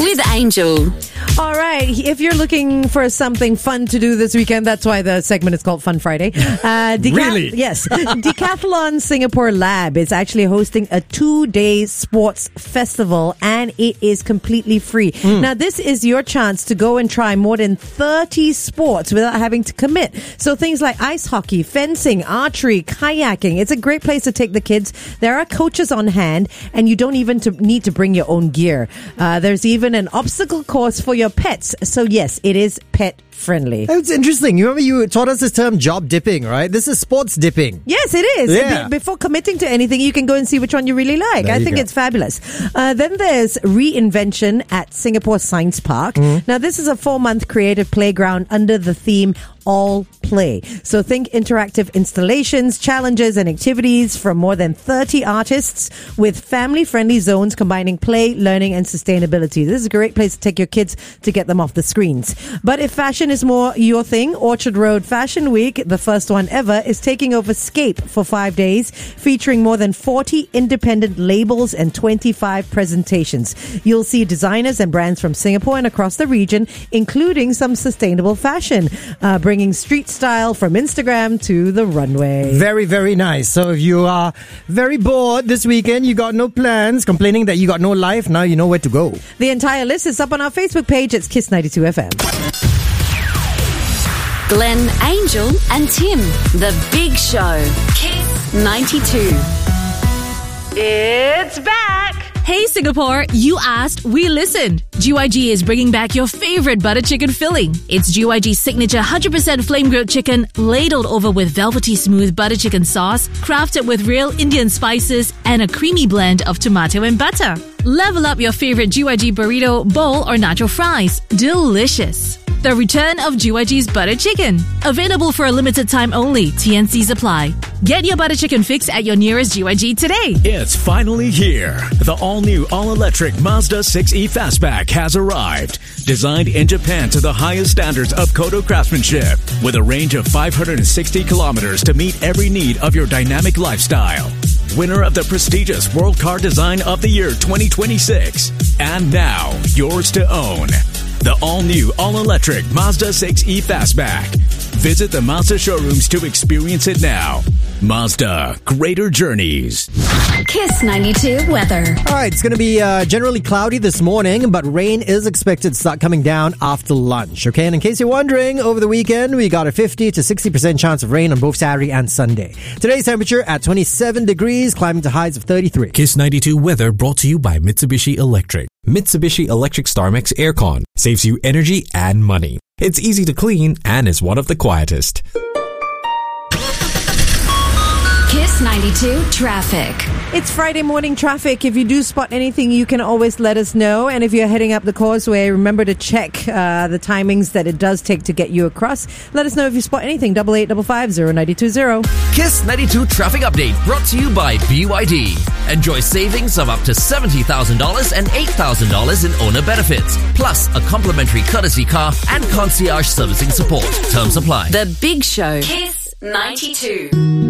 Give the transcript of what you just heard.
with Angel. All right. If you're looking for something fun to do this weekend, that's why the segment is called Fun Friday. Really? Yes. Decathlon Singapore Lab is actually hosting a 2-day sports festival, and it is completely free. Now, this is your chance to go and try more than 30 sports without having to commit. So things like ice hockey, fencing, archery, kayaking. It's a great place to take the kids. There are coaches on hand, and you don't even need to bring your own gear. There's even an obstacle course for your pets. So yes, it is pet friendly. It's interesting. You remember you taught us this term job dipping, right? This is sports dipping. Yes, it is. Yeah. Before committing to anything, you can go and see which one you really like. I think it's fabulous. Then there's Reinvention at Singapore Science Park. Now, this is a 4-month creative playground under the theme All Play. So think interactive installations, challenges, and activities from more than 30 artists with family-friendly zones combining play, learning, and sustainability. This is a great place to take your kids to get them off the screens. But if fashion is more your thing, Orchard Road Fashion Week, the first one ever, is taking over Scape for 5 days, featuring more than 40 independent labels and 25 presentations. You'll see designers and brands from Singapore and across the region, including some sustainable fashion, bringing street style from Instagram to the runway. Very, very nice. So if you are very bored this weekend, you got no plans, complaining that you got no life, now you know where to go. The entire list is up on our Facebook page. It's Kiss 92 FM. Glenn, Angel, and Tim. The Big Show. Kiss 92. It's back! Hey Singapore, you asked, we listened. GYG is bringing back your favorite butter chicken filling. It's GYG's signature 100% flame grilled chicken, ladled over with velvety smooth butter chicken sauce, crafted with real Indian spices and a creamy blend of tomato and butter. Level up your favorite GYG burrito, bowl, or nacho fries. Delicious. The return of GYG's butter chicken. Available for a limited time only. TNCs apply. Get your butter chicken fix at your nearest GYG today. It's finally here. The all-new, all-electric Mazda 6e Fastback has arrived. Designed in Japan to the highest standards of Kodo craftsmanship. With a range of 560 kilometers to meet every need of your dynamic lifestyle. Winner of the prestigious World Car Design of the Year 2026. And now, yours to own. The all-new, all-electric Mazda 6e Fastback. Visit the Mazda showrooms to experience it now. Mazda, greater journeys. Kiss 92 weather. All right, it's going to be generally cloudy this morning, but rain is expected to start coming down after lunch, okay? And in case you're wondering, over the weekend, we got a 50 to 60% chance of rain on both Saturday and Sunday. Today's temperature at 27 degrees, climbing to highs of 33. Kiss 92 weather brought to you by Mitsubishi Electric. Mitsubishi Electric StarMax Aircon saves you energy and money. It's easy to clean and is one of the quietest. Kiss 92 traffic. It's Friday morning traffic. If you do spot anything, you can always let us know. And if you're heading up the causeway, remember to check the timings that it does take to get you across. Let us know if you spot anything. 8855-0920. Kiss 92 traffic update brought to you by BYD. Enjoy savings of up to $70,000 and $8,000 in owner benefits, plus a complimentary courtesy car and concierge servicing support. Terms apply. The Big Show. Kiss 92.